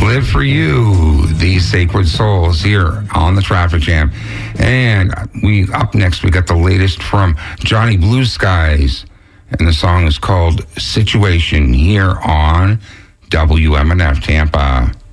Live for You, These Sacred Souls, here on the Traffic Jam. And up next, we got the latest from Johnny Blue Skies. And the song is called Situation, here on WMNF Tampa.